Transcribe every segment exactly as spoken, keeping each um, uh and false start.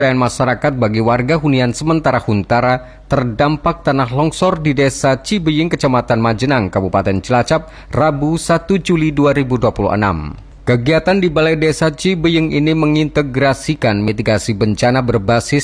dan masyarakat bagi warga hunian sementara Huntara terdampak tanah longsor di Desa Cibeying, Kecamatan Majenang, Kabupaten Cilacap, Rabu satu Juli dua ribu dua puluh enam. Kegiatan di Balai Desa Cibeying ini mengintegrasikan mitigasi bencana berbasis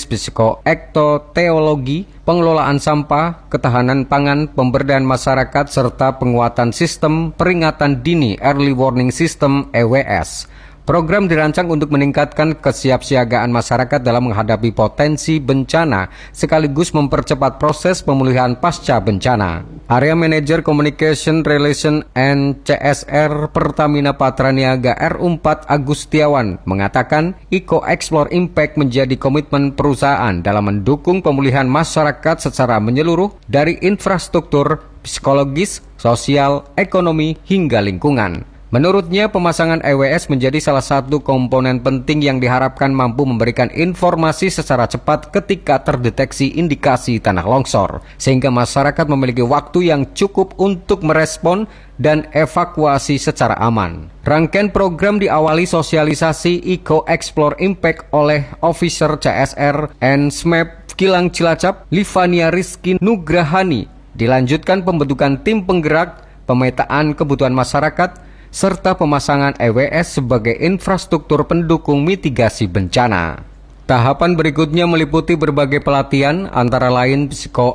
psikoektoteologi, pengelolaan sampah, ketahanan pangan, pemberdayaan masyarakat, serta penguatan sistem peringatan dini Early Warning System E W S. Program dirancang untuk meningkatkan kesiapsiagaan masyarakat dalam menghadapi potensi bencana, sekaligus mempercepat proses pemulihan pasca bencana. Area Manager Communication Relation and C S R Pertamina Patraniaga R U empat Agustiawan mengatakan Eco Explore Impact menjadi komitmen perusahaan dalam mendukung pemulihan masyarakat secara menyeluruh dari infrastruktur, psikologis, sosial, ekonomi, hingga lingkungan. Menurutnya, pemasangan E W S menjadi salah satu komponen penting yang diharapkan mampu memberikan informasi secara cepat ketika terdeteksi indikasi tanah longsor, sehingga masyarakat memiliki waktu yang cukup untuk merespon dan evakuasi secara aman. Rangkaian program diawali sosialisasi Eco Explore Impact oleh Officer C S R and S M E P Kilang Cilacap, Livania Rizky Nugrahani. Dilanjutkan pembentukan tim penggerak, pemetaan kebutuhan masyarakat, serta pemasangan E W S sebagai infrastruktur pendukung mitigasi bencana. Tahapan berikutnya meliputi berbagai pelatihan, antara lain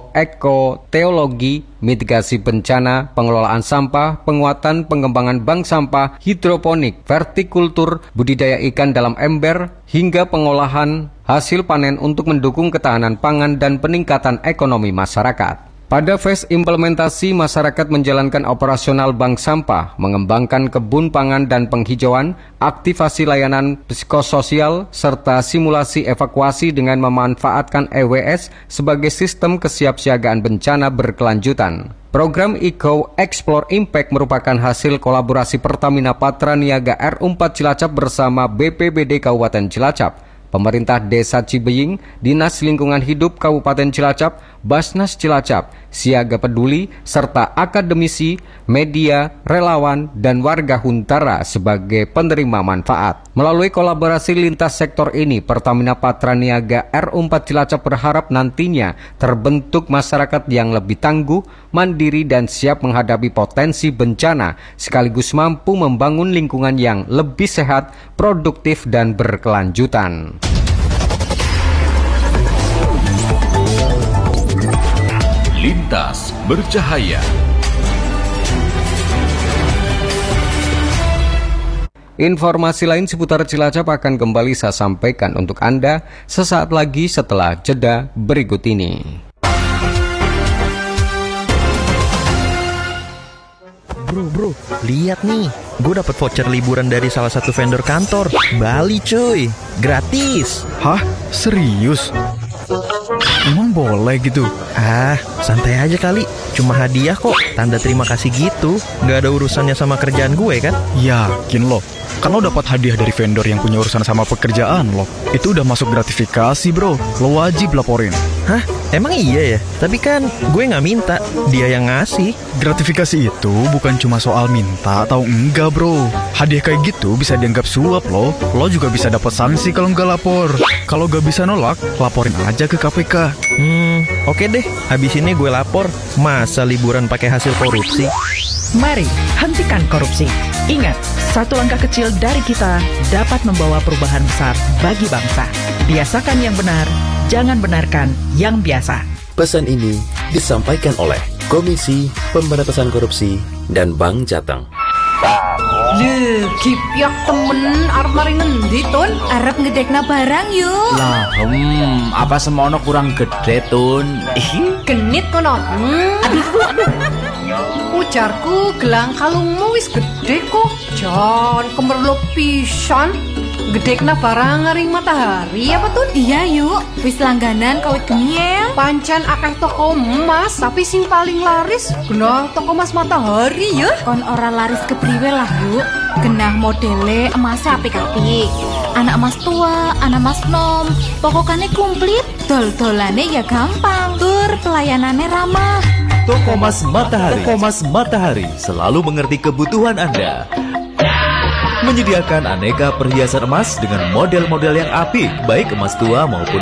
psikoekoteologi, mitigasi bencana, pengelolaan sampah, penguatan pengembangan bank sampah, hidroponik, vertikultur, budidaya ikan dalam ember, hingga pengolahan hasil panen untuk mendukung ketahanan pangan dan peningkatan ekonomi masyarakat. Pada fase implementasi, masyarakat menjalankan operasional bank sampah, mengembangkan kebun pangan dan penghijauan, aktivasi layanan psikososial, serta simulasi evakuasi dengan memanfaatkan E W S sebagai sistem kesiapsiagaan bencana berkelanjutan. Program Eco Explore Impact merupakan hasil kolaborasi Pertamina Patraniaga R U empat Cilacap bersama B P B D Kabupaten Cilacap, Pemerintah Desa Cibeying, Dinas Lingkungan Hidup Kabupaten Cilacap, Basnas Cilacap, Siaga Peduli, serta akademisi, media, relawan, dan warga Huntara sebagai penerima manfaat. Melalui kolaborasi lintas sektor ini, Pertamina Patraniaga R U empat Cilacap berharap nantinya terbentuk masyarakat yang lebih tangguh, mandiri, dan siap menghadapi potensi bencana, sekaligus mampu membangun lingkungan yang lebih sehat, produktif, dan berkelanjutan. Lintas Bercahaya. Informasi lain seputar Cilacap akan kembali saya sampaikan untuk Anda sesaat lagi setelah jeda berikut ini. Bro, bro, lihat nih, gue dapet voucher liburan dari salah satu vendor kantor. Bali cuy, gratis. Hah? Serius? Emang boleh gitu? Ah, santai aja kali. Cuma hadiah kok, tanda terima kasih gitu. Gak ada urusannya sama kerjaan gue kan? Yakin lo? Kan lo dapat hadiah dari vendor yang punya urusan sama pekerjaan lo. Itu udah masuk gratifikasi bro. Lo wajib laporin. Hah? Emang iya ya? Tapi kan gue gak minta, dia yang ngasih. Gratifikasi itu bukan cuma soal minta atau enggak bro. Hadiah kayak gitu bisa dianggap suap lo. Lo juga bisa dapat sanksi kalau nggak lapor. Kalau gak bisa nolak, laporin aja ke K P K. Hmm, oke deh. Habis ini gue lapor. Masa liburan pakai hasil korupsi? Mari hentikan korupsi. Ingat, satu langkah kecil dari kita dapat membawa perubahan besar bagi bangsa. Biasakan yang benar, jangan benarkan yang biasa. Pesan ini disampaikan oleh Komisi Pemberantasan Korupsi dan Bank Jateng. Lih, kipyak temen arep mari ngendi Tun? Arep ngedekna barang yuk. Lah, hmm, apa semono kurang gede Tun? Ih, genit kono. Hmm. Ujarku gelang kalungmu wis gede kok. Jan, kemerluk pisan. Gedekna barang ngaring matahari apa Tun? Iya yuk, wis langganan kawit gemiel. Pancen akeh toko emas, tapi sing paling laris genah toko emas matahari ya. Kon ora laris kepriwe lah yuk. Genah modele emas apik-apik. Anak emas tua, anak emas nom. Pokokane komplit, dol-dolane ya gampang. Tur pelayanannya ramah. Toko Emas Matahari. Toko Emas Matahari selalu mengerti kebutuhan Anda. menyediakan aneka perhiasan emas dengan model-model yang apik, baik emas tua maupun